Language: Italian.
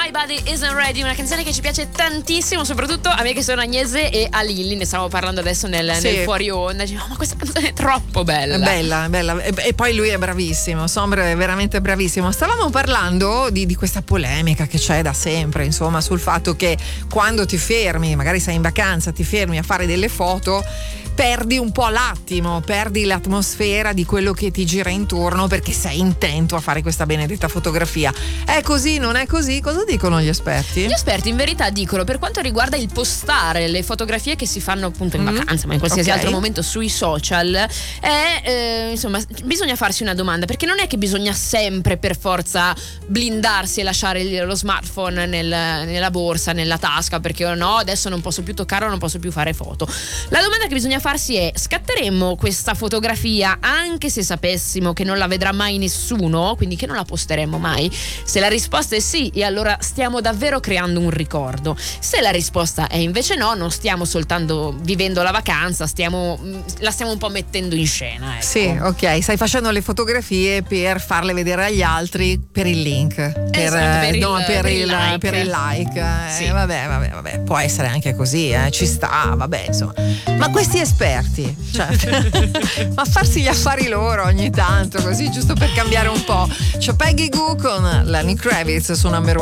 My Body Isn't Ready, una canzone che ci piace tantissimo, soprattutto a me che sono Agnese e a Lilli, ne stiamo parlando adesso nel fuori onda. Diciamo, ma questa canzone è troppo bella. È bella. E poi lui è bravissimo, Sommer è veramente bravissimo. Stavamo parlando di questa polemica che c'è da sempre, insomma, sul fatto che quando ti fermi, magari sei in vacanza, ti fermi a fare delle foto, perdi un po' l'attimo, perdi l'atmosfera di quello che ti gira intorno perché sei intento a fare questa benedetta fotografia. È così, non è così? Cosa dicono gli esperti? Gli esperti in verità dicono, per quanto riguarda il postare le fotografie che si fanno appunto in vacanza, ma in qualsiasi altro momento sui social, insomma, bisogna farsi una domanda, perché non è che bisogna sempre per forza blindarsi e lasciare lo smartphone nella borsa, nella tasca, perché no, adesso non posso più toccarlo, non posso più fare foto. La domanda che bisogna farsi è: scatteremmo questa fotografia anche se sapessimo che non la vedrà mai nessuno, quindi che non la posteremmo mai? Se la risposta è sì, e allora stiamo davvero creando un ricordo. Se la risposta è invece no, non stiamo soltanto vivendo la vacanza, la stiamo un po' mettendo in scena, ecco. Sì, ok, stai facendo le fotografie per farle vedere agli altri per il link, per il like. Sì. Vabbè, può essere anche così, ci sta, vabbè, insomma. Ma questi esperti, cioè, ma farsi gli affari loro ogni tanto, così, giusto per cambiare un po'. C'è Peggy Goo con Lenny Kravitz su Number One.